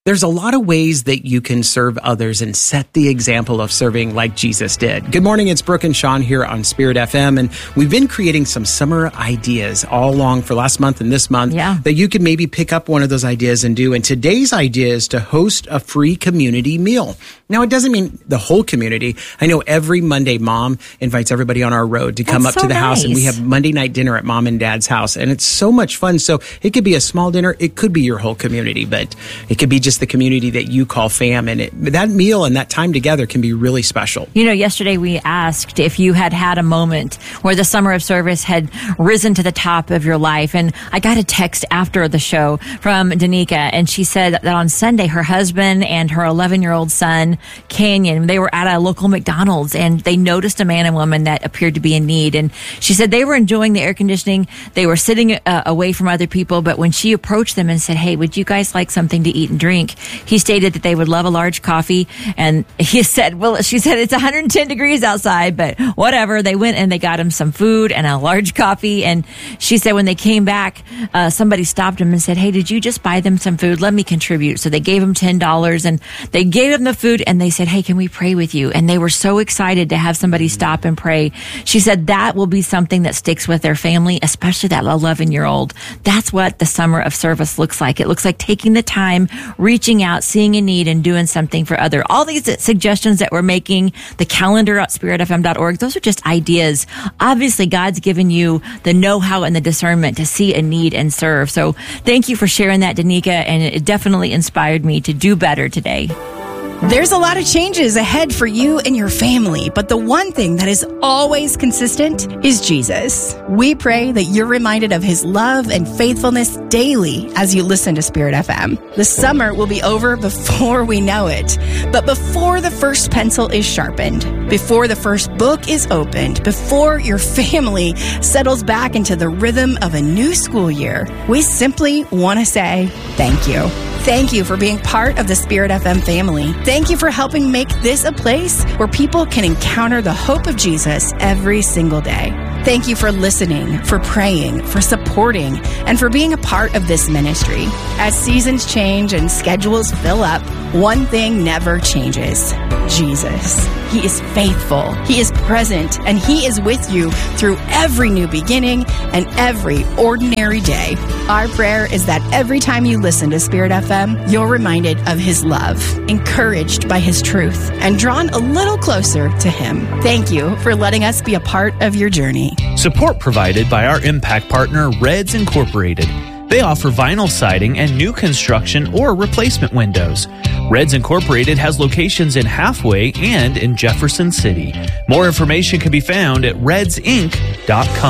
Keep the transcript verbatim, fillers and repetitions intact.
There's a lot of ways that you can serve others and set the example of serving like Jesus did. Good morning, it's Brooke and Sean here on Spirit F M, and we've been creating some summer ideas all along for last month and this month yeah. that you can maybe pick up one of those ideas and do. And today's idea is to host a free community meal. Now, it doesn't mean the whole community. I know every Monday, Mom invites everybody on our road to come That's up so to the nice. house, and we have Monday night dinner at Mom and Dad's house, and it's so much fun. So it could be a small dinner, it could be your whole community, but it could be just the community that you call fam, and it, that meal and that time together can be really special. You know, yesterday we asked if you had had a moment where the summer of service had risen to the top of your life, and I got a text after the show from Danica, and she said that on Sunday her husband and her eleven-year-old son, Canyon, they were at a local McDonald's, and they noticed a man and woman that appeared to be in need, and she said they were enjoying the air conditioning, they were sitting uh, away from other people, but when she approached them and said, "Hey, would you guys like something to eat and drink?" he stated that they would love a large coffee, and he said, well, she said it's one hundred ten degrees outside, but whatever. They went and they got him some food and a large coffee, and she said when they came back, uh, somebody stopped him and said, "Hey, did you just buy them some food? Let me contribute." So they gave him ten dollars, and they gave him the food, and they said, "Hey, can we pray with you?" And they were so excited to have somebody stop and pray. She said that will be something that sticks with their family, especially that eleven-year-old. That's what the summer of service looks like. It looks like taking the time, reaching out, seeing a need, and doing something for other. All these suggestions that we're making, the calendar at spirit f m dot org, those are just ideas. Obviously, God's given you the know-how and the discernment to see a need and serve. So thank you for sharing that, Danica, and it definitely inspired me to do better today. There's a lot of changes ahead for you and your family, but the one thing that is always consistent is Jesus. We pray that you're reminded of his love and faithfulness daily as you listen to Spirit F M. The summer will be over before we know it, but before the first pencil is sharpened, before the first book is opened, before your family settles back into the rhythm of a new school year, we simply want to say thank you. Thank you for being part of the Spirit F M family. Thank you for helping make this a place where people can encounter the hope of Jesus every single day. Thank you for listening, for praying, for supporting, and for being a part of this ministry. As seasons change and schedules fill up, one thing never changes: Jesus. He is faithful, he is present, and he is with you through every new beginning and every ordinary day. Our prayer is that every time you listen to Spirit F M, you're reminded of his love, encouraged by his truth, and drawn a little closer to him. Thank you for letting us be a part of your journey. Support provided by our impact partner, Reds Incorporated. They offer vinyl siding and new construction or replacement windows. Reds Incorporated has locations in Halfway and in Jefferson City. More information can be found at reds inc dot com.